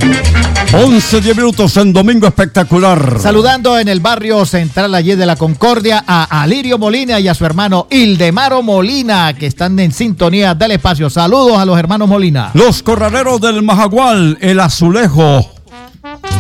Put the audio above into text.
11:10 minutos en Domingo Espectacular. Saludando en el barrio central allí de la Concordia a Alirio Molina y a su hermano Ildemaro Molina, que están en sintonía del espacio. Saludos a los hermanos Molina. Los corraleros del Majagual, el Azulejo,